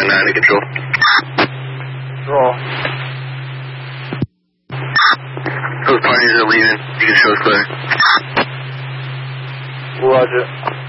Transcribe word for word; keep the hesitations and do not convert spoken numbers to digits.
nine nine to control. Roll. Those parties are leaving. You can show us clear. Roger.